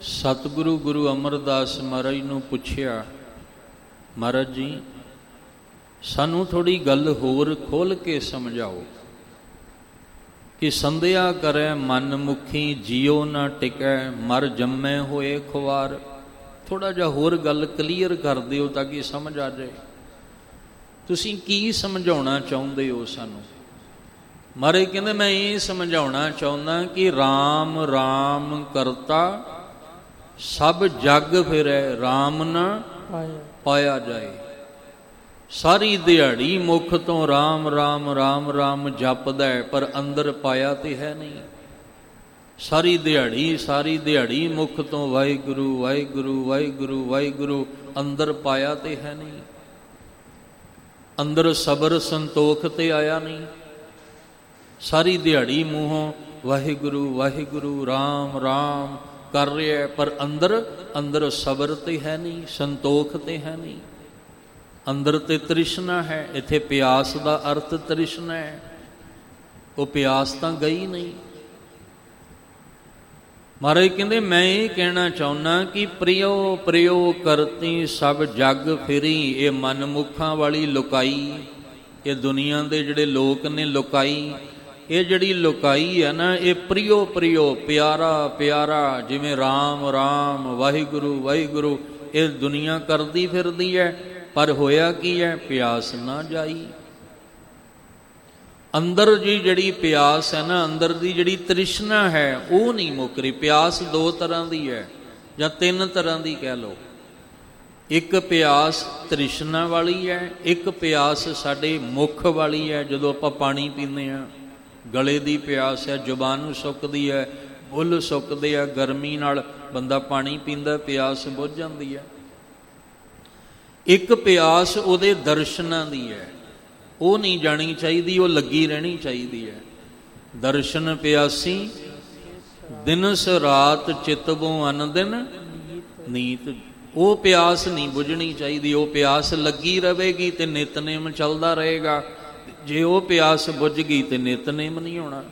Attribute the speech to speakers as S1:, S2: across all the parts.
S1: ਸਤਿਗੁਰੂ ਗੁਰੂ ਅਮਰਦਾਸ ਮਹਾਰਾਜ ਨੂੰ ਪੁੱਛਿਆ, ਮਹਾਰਾਜ ਜੀ ਸਾਨੂੰ ਥੋੜ੍ਹੀ ਗੱਲ ਹੋਰ ਖੋਲ੍ਹ ਕੇ ਸਮਝਾਓ ਕਿ ਸੰਧਿਆ ਕਰੈ ਮਨ ਮੁਖੀ ਜੀਉ ਨਾ ਟਿਕੈ ਮਰ ਜੰਮੈ ਹੋਏ ਖੁਆਰ। ਥੋੜ੍ਹਾ ਜਿਹਾ ਹੋਰ ਗੱਲ ਕਲੀਅਰ ਕਰ ਦਿਓ ਤਾਂ ਕਿ ਸਮਝ ਆ ਜਾਏ। ਤੁਸੀਂ ਕੀ ਸਮਝਾਉਣਾ ਚਾਹੁੰਦੇ ਹੋ ਸਾਨੂੰ? ਮਹਾਰਾਜ ਕਹਿੰਦੇ ਮੈਂ ਇਹ ਸਮਝਾਉਣਾ ਚਾਹੁੰਦਾ ਕਿ ਰਾਮ ਰਾਮ ਕਰਤਾ ਸਭ ਜਗ ਫਿਰੈ ਰਾਮ ਨਾ ਪਾਇਆ ਜਾਏ। ਸਾਰੀ ਦਿਹਾੜੀ ਮੁਖ ਤੋਂ ਰਾਮ ਰਾਮ ਰਾਮ ਰਾਮ ਜਪਦਾ ਪਰ ਅੰਦਰ ਪਾਇਆ ਤੇ ਹੈ ਨਹੀਂ। ਸਾਰੀ ਦਿਹਾੜੀ ਮੁਖ ਤੋਂ ਵਾਹਿਗੁਰੂ ਵਾਹਿਗੁਰੂ ਵਾਹਿਗੁਰੂ ਵਾਹਿਗੁਰੂ, ਅੰਦਰ ਪਾਇਆ ਤੇ ਹੈ ਨਹੀਂ। ਅੰਦਰ ਸਬਰ ਸੰਤੋਖ ਤੇ ਆਇਆ ਨਹੀਂ। ਸਾਰੀ ਦਿਹਾੜੀ ਮੂੰਹੋਂ ਵਾਹਿਗੁਰੂ ਵਾਹਿਗੁਰੂ ਰਾਮ ਰਾਮ ਕਰ ਰਿਹਾ ਪਰ ਅੰਦਰ ਸਬਰ ਤੇ ਹੈ ਨਹੀਂ, ਸੰਤੋਖ ਤੇ ਹੈ ਨਹੀਂ। ਅੰਦਰ ਤੇ ਤ੍ਰਿਸ਼ਨਾ ਹੈ। ਇੱਥੇ ਪਿਆਸ ਦਾ ਅਰਥ ਤ੍ਰਿਸ਼ਨਾ ਹੈ। ਉਹ ਪਿਆਸ ਤਾਂ ਗਈ ਨਹੀਂ। ਮਹਾਰਾਜ ਕਹਿੰਦੇ ਮੈਂ ਇਹ ਕਹਿਣਾ ਚਾਹੁੰਦਾ ਕਿ ਪ੍ਰਿਓ ਪ੍ਰਿਓ ਕਰਤੀ ਸਭ ਜਗ ਫਿਰੀ। ਇਹ ਮਨਮੁਖਾਂ ਵਾਲੀ ਲੁਕਾਈ, ਇਹ ਦੁਨੀਆ ਦੇ ਜਿਹੜੇ ਲੋਕ ਨੇ ਲੁਕਾਈ, ਇਹ ਜਿਹੜੀ ਲੁਕਾਈ ਹੈ ਨਾ, ਇਹ ਪ੍ਰਿਓ ਪ੍ਰਿਓ ਪਿਆਰਾ ਪਿਆਰਾ, ਜਿਵੇਂ ਰਾਮ ਰਾਮ ਵਾਹਿਗੁਰੂ ਵਾਹਿਗੁਰੂ, ਇਹ ਦੁਨੀਆ ਕਰਦੀ ਫਿਰਦੀ ਹੈ। ਪਰ ਹੋਇਆ ਕੀ ਹੈ? ਪਿਆਸ ਨਾ ਜਾਈ। ਅੰਦਰ ਜੀ ਜਿਹੜੀ ਪਿਆਸ ਹੈ ਨਾ, ਅੰਦਰ ਦੀ ਜਿਹੜੀ ਤ੍ਰਿਸ਼ਨਾ ਹੈ ਉਹ ਨਹੀਂ ਮੁੱਕ ਰਹੀ। ਪਿਆਸ ਦੋ ਤਰ੍ਹਾਂ ਦੀ ਹੈ ਜਾਂ ਤਿੰਨ ਤਰ੍ਹਾਂ ਦੀ ਕਹਿ ਲਓ। ਇੱਕ ਪਿਆਸ ਤ੍ਰਿਸ਼ਨਾ ਵਾਲੀ ਹੈ, ਇੱਕ ਪਿਆਸ ਸਾਡੇ ਮੁਖ ਵਾਲੀ ਹੈ। ਜਦੋਂ ਆਪਾਂ ਪਾਣੀ ਪੀਂਦੇ ਹਾਂ, ਗਲੇ ਦੀ ਪਿਆਸ ਹੈ, ਜ਼ੁਬਾਨ ਸੁੱਕਦੀ ਹੈ, ਬੁੱਲ੍ਹ ਸੁੱਕਦੇ ਆ, ਗਰਮੀ ਨਾਲ ਬੰਦਾ ਪਾਣੀ ਪੀਂਦਾ, ਪਿਆਸ ਬੁੱਝ ਜਾਂਦੀ ਹੈ। ਇੱਕ ਪਿਆਸ ਉਹਦੇ ਦਰਸ਼ਨਾਂ ਦੀ ਹੈ, ਉਹ ਨਹੀਂ ਜਾਣੀ ਚਾਹੀਦੀ, ਉਹ ਲੱਗੀ ਰਹਿਣੀ ਚਾਹੀਦੀ ਹੈ। ਦਰਸ਼ਨ ਪਿਆਸੀ ਦਿਨਸ ਰਾਤ ਚਿਤਬੋ ਅਨਦਿਨ ਨੀਤ। ਉਹ ਪਿਆਸ ਨਹੀਂ ਬੁਝਣੀ ਚਾਹੀਦੀ। ਉਹ ਪਿਆਸ ਲੱਗੀ ਰਹੇਗੀ ਤੇ ਨਿਤਨੇਮ ਚੱਲਦਾ ਰਹੇਗਾ। ਜੇ ਉਹ ਪਿਆਸ ਬੁਝ ਗਈ ਤੇ ਨਿਤਨੇਮ ਨਹੀਂ ਹੋਣਾ।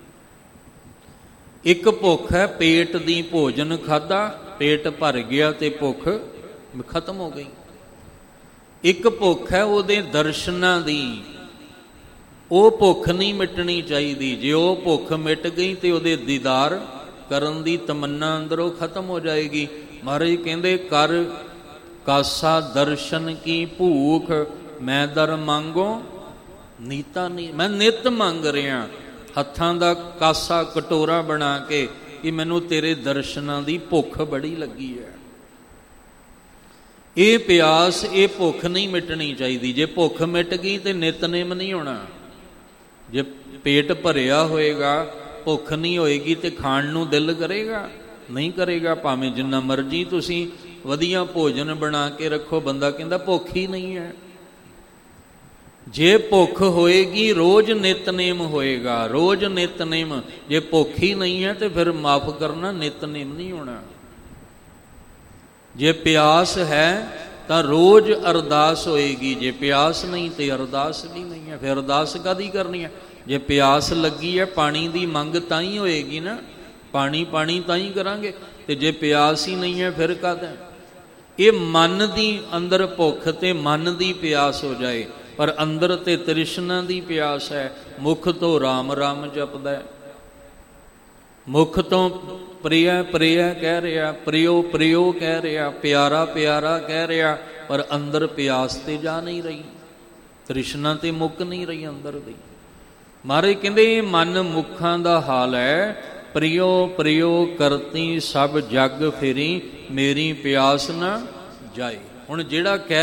S1: ਇੱਕ ਭੁੱਖ ਹੈ ਪੇਟ ਦੀ, ਭੋਜਨ ਖਾਧਾ, ਪੇਟ ਭਰ ਗਿਆ ਤੇ ਭੁੱਖ ਖਤਮ ਹੋ ਗਈ। ਇੱਕ ਭੁੱਖ ਹੈ ਉਹਦੇ ਦਰਸ਼ਨਾਂ ਦੀ, ਉਹ ਭੁੱਖ ਨਹੀਂ ਮਿਟਣੀ ਚਾਹੀਦੀ। ਜੇ ਉਹ ਭੁੱਖ ਮਿਟ ਗਈ ਤੇ ਉਹਦੇ ਦੀਦਾਰ ਕਰਨ ਦੀ ਤਮੰਨਾ ਅੰਦਰੋਂ ਖਤਮ ਹੋ ਜਾਏਗੀ। ਮਹਾਰਾਜ ਕਹਿੰਦੇ ਕਰ ਕਾਸਾ ਦਰਸ਼ਨ ਕੀ ਭੂਖ, ਮੈਂ ਦਰ ਮੰਗੋ ਨੀਤਾ ਨਹੀਂ। ਮੈਂ ਨਿਤ ਮੰਗ ਰਿਹਾ ਹੱਥਾਂ ਦਾ ਕਾਸਾ ਕਟੋਰਾ ਬਣਾ ਕੇ ਕਿ ਮੈਨੂੰ ਤੇਰੇ ਦਰਸ਼ਨਾਂ ਦੀ ਭੁੱਖ ਬੜੀ ਲੱਗੀ ਹੈ। ਇਹ ਪਿਆਸ, ਇਹ ਭੁੱਖ ਨਹੀਂ ਮਿਟਣੀ ਚਾਹੀਦੀ। ਜੇ ਭੁੱਖ ਮਿਟ ਗਈ ਤੇ ਨਿਤਨੇਮ ਨਹੀਂ ਹੋਣਾ। ਜੇ ਪੇਟ ਭਰਿਆ ਹੋਏਗਾ, ਭੁੱਖ ਨਹੀਂ ਹੋਏਗੀ ਤੇ ਖਾਣ ਨੂੰ ਦਿਲ ਕਰੇਗਾ? ਨਹੀਂ ਕਰੇਗਾ। ਭਾਵੇਂ ਜਿੰਨਾ ਮਰਜ਼ੀ ਤੁਸੀਂ ਵਧੀਆ ਭੋਜਨ ਬਣਾ ਕੇ ਰੱਖੋ, ਬੰਦਾ ਕਹਿੰਦਾ ਭੁੱਖ ਹੀ ਨਹੀਂ ਹੈ। ਜੇ ਭੁੱਖ ਹੋਏਗੀ ਰੋਜ਼ ਨਿਤਨੇਮ ਹੋਏਗਾ, ਰੋਜ਼ ਨਿਤਨੇਮ। ਜੇ ਭੁੱਖ ਹੀ ਨਹੀਂ ਹੈ ਤੇ ਫਿਰ ਮਾਫ ਕਰਨਾ, ਨਿਤਨੇਮ ਨਹੀਂ ਹੋਣਾ। ਜੇ ਪਿਆਸ ਹੈ ਤਾਂ ਰੋਜ਼ ਅਰਦਾਸ ਹੋਏਗੀ, ਜੇ ਪਿਆਸ ਨਹੀਂ ਤੇ ਅਰਦਾਸ ਵੀ ਨਹੀਂ ਹੈ। ਫਿਰ ਅਰਦਾਸ ਕਾਹਦੀ ਕਰਨੀ ਹੈ? ਜੇ ਪਿਆਸ ਲੱਗੀ ਹੈ, ਪਾਣੀ ਦੀ ਮੰਗ ਤਾਂ ਹੀ ਹੋਏਗੀ ਨਾ, ਪਾਣੀ ਪਾਣੀ ਤਾਂ ਹੀ ਕਰਾਂਗੇ। ਤੇ ਜੇ ਪਿਆਸ ਹੀ ਨਹੀਂ ਹੈ ਫਿਰ ਕਾਹਦਾ? ਇਹ ਮਨ ਦੀ ਅੰਦਰ ਭੁੱਖ ਤੇ ਮਨ ਦੀ ਪਿਆਸ ਹੋ ਜਾਏ, ਪਰ ਅੰਦਰ ਤੇ ਤ੍ਰਿਸ਼ਨਾ ਦੀ ਪਿਆਸ ਹੈ। ਮੁਖ ਤੋਂ ਰਾਮ ਰਾਮ ਜਪਦਾ, ਮੁਖ ਤੋਂ ਪ੍ਰਿਆ ਪ੍ਰਿਆ ਕਹਿ ਰਿਹਾ, ਪ੍ਰਿਓ ਪ੍ਰਿਓ ਕਹਿ ਰਿਹਾ, ਪਿਆਰਾ ਪਿਆਰਾ ਕਹਿ ਰਿਹਾ, ਪਰ ਅੰਦਰ ਪਿਆਸ ਤੇ ਜਾ ਨਹੀਂ ਰਹੀ, ਤ੍ਰਿਸ਼ਨਾ ਤੇ ਮੁੱਕ ਨਹੀਂ ਰਹੀ ਅੰਦਰ ਦੀ। ਮਹਾਰਾਜ ਕਹਿੰਦੇ ਇਹ ਮਨ ਮੁੱਖਾਂ ਦਾ ਹਾਲ ਹੈ। ਪ੍ਰਿਓ ਪ੍ਰਿਓ ਕਰਤੀ ਸਭ ਜਗ ਫਿਰੀ, ਮੇਰੀ ਪਿਆਸ ਨਾ ਜਾਏ। ਹੁਣ ਜਿਹੜਾ ਕਹਿ